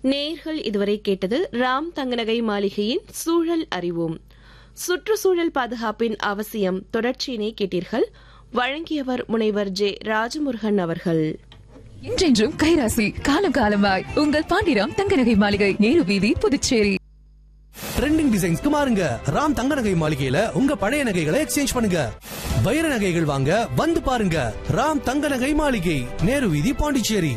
நேயர்கள் இதுவரை கேட்டது ராம் தங்கநகை மாளிகையின் சூழல் அறிவோம். சுற்றுச்சூழல் பாதுகாப்பின் அவசியம் தொடர்ச்சியினை கேட்டீர்கள். வழங்கியவர் முனைவர் ஜே ராஜமுருகன் அவர்கள். என்றென்றும் கைராசி, காலம் காலமாய் உங்கள் பாண்டிராம் தங்கநகை மாளிகை, நேரு வீதி, புதுச்சேரி. ட்ரெண்டிங் டிசைன்ஸ்க்கு மாறுங்க. ராம் தங்க நகை மாளிகையில உங்க பழைய நகைகளை எக்ஸ்சேஞ்ச் பண்ணுங்க. வைர நகைகள் வாங்க வந்து பாருங்க. ராம் தங்க நகை மாளிகை, நேரு வீதி, பாண்டிச்சேரி.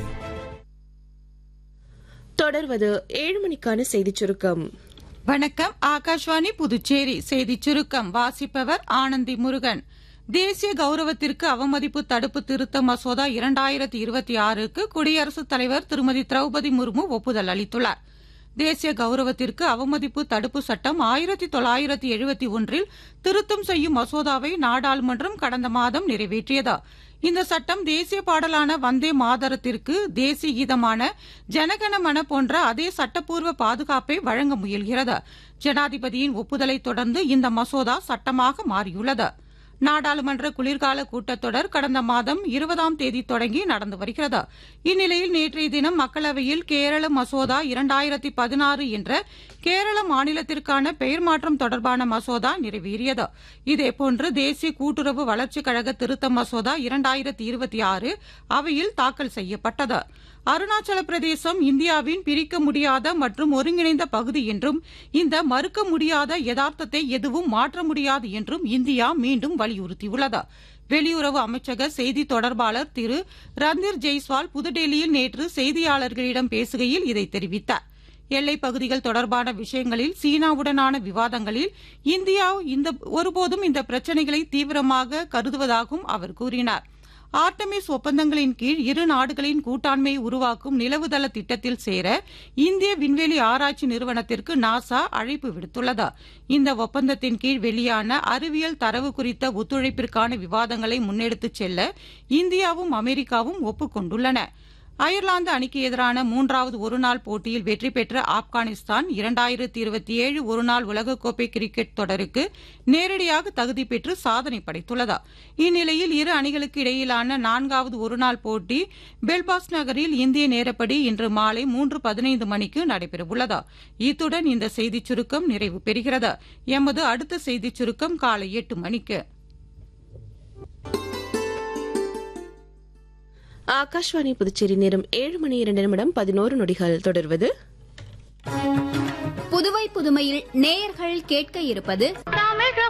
தொடர்வது 7 மணிக்கான செய்திச் சுருக்கம். வணக்கம். ஆகாஷ்வாணி புதுச்சேரி செய்திச் சுருக்கம் வாசிப்பவர் ஆனந்தி முருகன். தேசிய கௌரவத்திற்கு அவமதிப்பு தடுப்பு திருத்த மசோதா 2026க்கு குடியரசுத் தலைவர் திருமதி திரௌபதி முர்மு ஒப்புதல் அளித்துள்ளார். தேசிய கௌரவத்திற்கு அவமதிப்பு தடுப்பு சட்டம் 1971 திருத்தம் செய்யும் மசோதாவை நாடாளுமன்றம் கடந்த மாதம் நிறைவேற்றியது. இந்த சட்டம் தேசிய பாடலான வந்தே மாதரத்திற்கு தேசிய கீதமான ஜனகணமன போன்ற அதே சட்டப்பூர்வ பாதுகாப்பை வழங்க முயல்கிறது. ஜனாதிபதியின் ஒப்புதலை தொடர்ந்து இந்த மசோதா சட்டமாக மாறியுள்ளது. நாடாளுமன்ற குளிர்கால கூட்டத்தொடர் கடந்த மாதம் 20ஆம் தேதி தொடங்கி நடந்து வருகிறது. இந்நிலையில் நேற்றைய தினம் மக்களவையில் கேரள மசோதா 2016 என்ற கேரள மாநிலத்திற்கான பெயர் மாற்றம் தொடர்பான மசோதா நிறைவேறியது. இதேபோன்று தேசிய கூட்டுறவு வளர்ச்சிக் கழக திருத்த மசோதா 2026 அவையில் தாக்கல் செய்யப்பட்டது. அருணாச்சல பிரதேசம் இந்தியாவின் பிரிக்க முடியாத மற்றும் ஒருங்கிணைந்த பகுதி என்றும் இந்த மறுக்க முடியாத யதார்த்தத்தை எதுவும் மாற்ற முடியாது என்றும் இந்தியா மீண்டும் வலியுறுத்தியுள்ளது. வெளியுறவு அமைச்சக செய்தி தொடர்பாளர் திரு ரந்தீர் ஜெய்ஸ்வால் புதுடெல்லியில் நேற்று செய்தியாளர்களிடம் பேசுகையில் இதை தெரிவித்தார். எல்லைப் பகுதிகள் தொடர்பான விஷயங்களில் சீனாவுடனான விவாதங்களில் இந்தியா ஒருபோதும் இந்த பிரச்சினைகளை தீவிரமாக கருதுவதாகவும் அவர் கூறினார். ஆர்டமிஸ் ஒப்பந்தங்களின் கீழ் இரு நாடுகளின் கூட்டாண்மையை உருவாக்கும் நிலவுதள திட்டத்தில் சேர இந்திய விண்வெளி ஆராய்ச்சி நிறுவனத்திற்கு நாசா அழைப்பு விடுத்துள்ளது. இந்த ஒப்பந்தத்தின் கீழ் வெளியான அறிவியல் தரவு குறித்த ஒத்துழைப்பிற்கான விவாதங்களை முன்னெடுத்துச் செல்ல இந்தியாவும் அமெரிக்காவும் ஒப்புக் கொண்டுள்ளன. அயர்லாந்து அணிக்கு எதிரான 3வது ஒருநாள் போட்டியில் வெற்றி பெற்ற ஆப்கானிஸ்தான் 2027 ஒருநாள் உலகக்கோப்பை கிரிக்கெட் தொடருக்கு நேரடியாக தகுதி பெற்று சாதனை படைத்துள்ளது. இந்நிலையில் இரு அணிகளுக்கு இடையிலான 4வது ஒருநாள் போட்டி பெல்பாஸ்ட் நகரில் இந்திய நேரப்படி இன்று மாலை 3:15 மணிக்கு நடைபெறவுள்ளது. இத்துடன் இந்த செய்திச் சுருக்கம் நிறைவு பெறுகிறது. எமது அடுத்த செய்திச் சுருக்கம் காலை 8 மணிக்கு. ஆகாஷ்வாணி புதுச்சேரி நேரம் 7 மணி 2 நிமிடம் 11 நொடிகள். தொடர்வது புதுவை புதுமையில் நேயர்கள் கேட்க இருப்பது